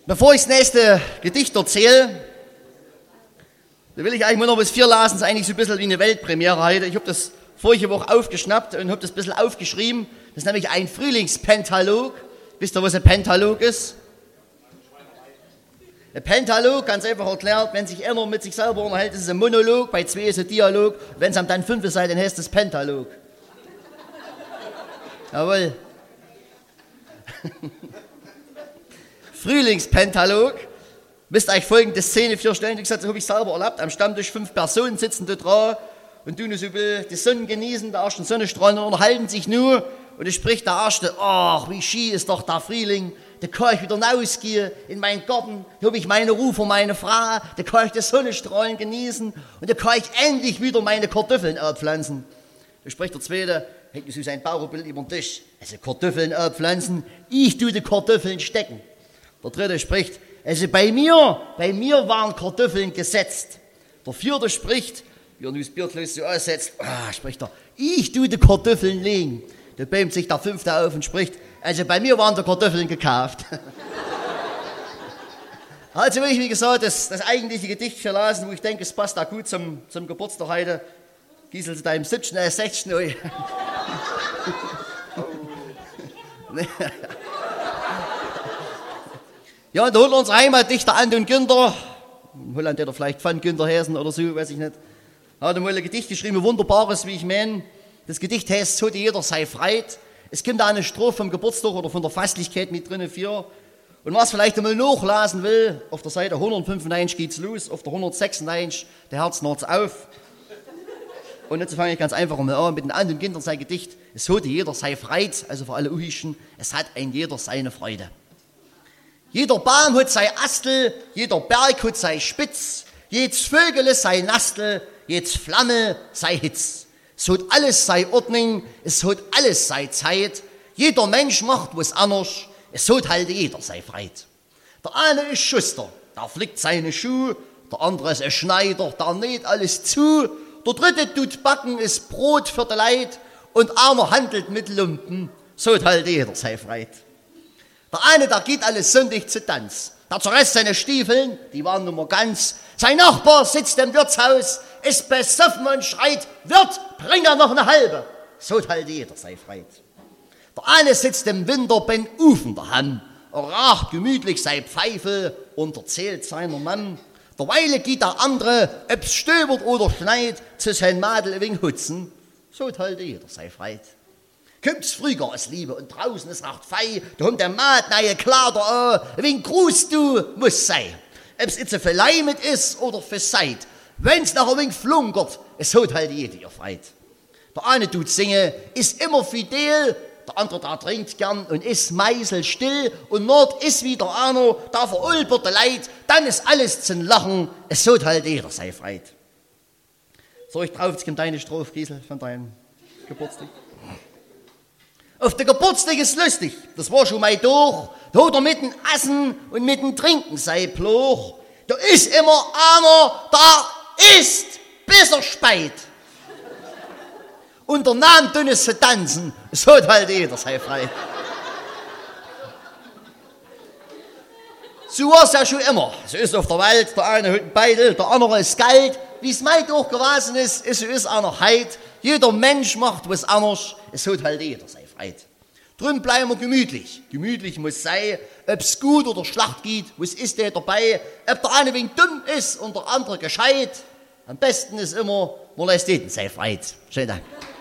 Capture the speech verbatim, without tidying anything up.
Bevor ich das nächste Gedicht erzähle, da will ich eigentlich nur noch was vorlesen. Das ist eigentlich so ein bisschen wie eine Weltpremiere heute. Ich habe das vorige Woche aufgeschnappt und habe das ein bisschen aufgeschrieben. Das ist nämlich ein Frühlingspentalog. Wisst ihr, was ein Pentalog ist? Ein Pentalog, ganz einfach erklärt, wenn sich einer mit sich selber unterhält, ist es ein Monolog, bei zwei ist es ein Dialog. Wenn es am dann fünf seid, dann heißt es Pentalog. Jawohl. Frühlingspentalog. Müsst euch folgende Szene vorstellen, wie gesagt, das habe ich selber erlebt. Am Stammtisch fünf Personen sitzen da dran und tun so die Sonne genießen, der ersten Sonnenstrahlen und unterhalten sich nur. Und es spricht der Erste, ach, wie schön ist doch der Frühling. Da kann ich wieder rausgehen in meinen Garten, da habe ich meine Ruhe für meine Frau, da kann ich die Sonnenstrahlen genießen und da kann ich endlich wieder meine Kartoffeln abpflanzen. Da spricht der Zweite, hängt so sein Bauerbild über den Tisch. Also Kartoffeln abpflanzen, ich tue die Kartoffeln stecken. Der Dritte spricht, also bei mir, bei mir waren Kartoffeln gesetzt. Der Vierte spricht, wie er nun das Biertlos so aussetzt, ah, spricht er, ich tue die Kartoffeln legen. Da bäumt sich der Fünfte auf und spricht, also bei mir waren die Kartoffeln gekauft. Also will ich, wie gesagt, das, das eigentliche Gedicht verlassen, wo ich denke, es passt auch gut zum, zum Geburtstag heute. Giesel zu deinem siebten, äh, sechsten. Ja, und da holt unser Heimatdichter Anton Günther, in Holland hat er vielleicht von Günther Hesen oder so, weiß ich nicht, hat mal ein Gedicht geschrieben, ein wunderbares, wie ich meine. Das Gedicht heißt, so die jeder sei freit. Es kommt da eine Strophe vom Geburtstag oder von der Festlichkeit mit drin für. Und was vielleicht einmal nachlesen will, auf der Seite hundertfünfundneunzig geht's los, auf der hundertsechsundneunzig, der Herz naht's auf. Und jetzt fange ich ganz einfach mal an mit den anderen Kindern sein Gedicht. Es hat jeder sei freit, also für alle Uhischen, es hat ein jeder seine Freude. Jeder Baum hat sei Astel, jeder Berg hat sei Spitz, jedes Vögel sei Nastel, jedes Flamme sei Hitz. Es hat alles sei Ordnung, es hat alles sei Zeit. Jeder Mensch macht was anders, es hat halt jeder sei freit. Der eine ist Schuster, der flickt seine Schuhe, der andere ist ein Schneider, der näht alles zu. Der dritte tut backen, ist Brot für die Leid und einer handelt mit Lumpen, so hat halt jeder sei freit. Der eine, der geht alles sündig zu Tanz, der zerreißt seine Stiefeln, die waren nun mal ganz. Sein Nachbar sitzt im Wirtshaus, ist besoffen und schreit, Wirt, bring er noch eine halbe. So halt jeder sei freit. Der eine sitzt im Winter beim Ufen daheim, er raucht gemütlich sei Pfeife und erzählt seiner Mann. Derweile geht der andere, ob's stöbert oder schneit, zu sein Madel ein wenig hutzen. So halt jeder sei freit. Kommt's früher als Liebe und draußen ist recht fei, da kommt der Maat neue Kleider an, ein wenig Gruß du muss sei. Ob's jetzt für Leimet ist oder für Seid, wenn's noch ein wenig flunkert, es hat halt jeder ihr Freit. Der eine tut singen, ist immer fidel, der andere da trinkt gern und ist meiselstill und Nord ist wieder einer, da verulbert der Leid, dann ist alles zum Lachen, es hat halt jeder sei freit. So, ich drauf, jetzt kommt deine Strophe, Giesel, von deinem Geburtstag. Auf der Geburtstag ist lustig, das war schon mal durch. Da hat er mit dem Essen und mit dem Trinken sei Pluch. Da ist immer einer, da ist bis er speit. Und der Name dünnes zu tanzen, es hat halt jeder sei frei. So war es ja schon immer. So ist es auf der Welt, der eine hat einen Beitel, der andere ist Geld. Wie es meint auch gewesen ist, ist so ist einer heit. Jeder Mensch macht was anderes, es hat halt jeder sei frei. Drum bleiben wir gemütlich. Gemütlich muss sein, ob es gut oder schlecht geht, was ist der dabei, ob der eine wenig dumm ist und der andere gescheit. Am besten ist immer, man lässt jeden sei frei. Schönen Dank.